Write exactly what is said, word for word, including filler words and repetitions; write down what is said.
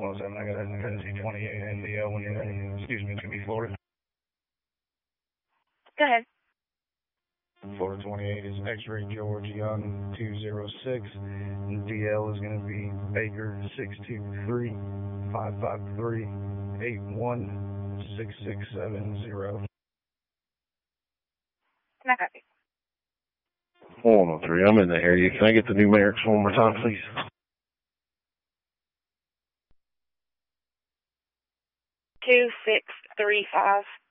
one oh seven, I got a Tennessee twenty-eight N D L when you're ready. Excuse me, it's going to be Florida. Go ahead. Florida twenty-eight is X-Ray George Young two zero six. D L is going to be Baker six two three, five five three, eight one six six seven zero. Can I copy? one oh three, I'm in the area. Can I get the numerics one more time, please? Two six three five